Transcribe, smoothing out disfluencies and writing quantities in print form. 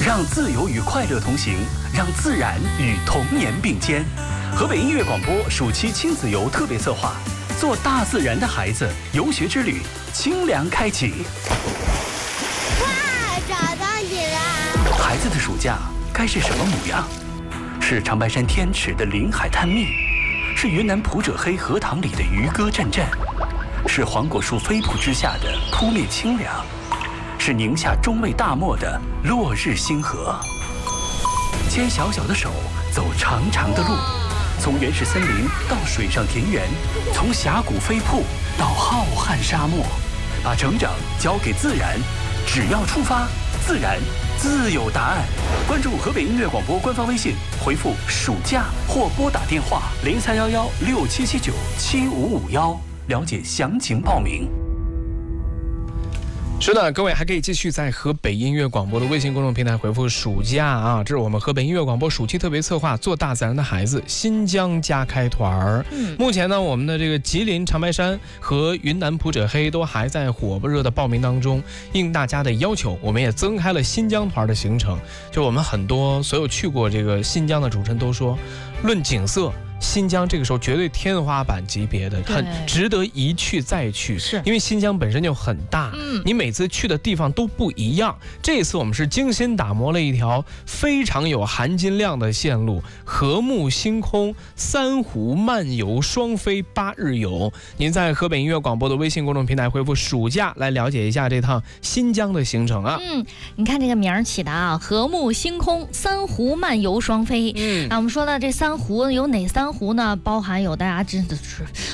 让自由与快乐同行，让自然与童年并肩。河北音乐广播暑期亲子游特别策划，做大自然的孩子游学之旅，清凉开启。 哇，找到你了！ 孩子的暑假该是什么模样？是长白山天池的临海探秘，是云南普者黑荷塘里的渔歌阵阵，是黄果树飞瀑之下的扑面清凉，是宁夏中卫大漠的落日星河。牵小小的手，走长长的路，从原始森林到水上田园，从峡谷飞瀑到浩瀚沙漠，把成长交给自然，只要出发，自然自有答案。关注河北音乐广播官方微信，回复“暑假”或拨打电话031167797551，了解详情报名。 是的，各位还可以继续在河北音乐广播的微信公众平台回复暑假啊，这是我们河北音乐广播暑期特别策划做大自然的孩子新疆加开团。目前呢，我们的这个吉林长白山和云南普者黑都还在火热的报名当中。应大家的要求，我们也增开了新疆团的行程。就我们很多所有去过这个新疆的主持人都说，论景色，新疆这个时候绝对天花板级别的，很值得一去再去。是因为新疆本身就很大，你每次去的地方都不一样。这次我们是精心打磨了一条非常有含金量的线路，和睦星空三湖漫游双飞8日游。您在河北音乐广播的微信公众平台回复暑假来了解一下这趟新疆的行程啊。 你看这个名儿起的啊，和睦星空三湖漫游双飞。我们说的这三湖有哪三湖呢？包含有大家真的是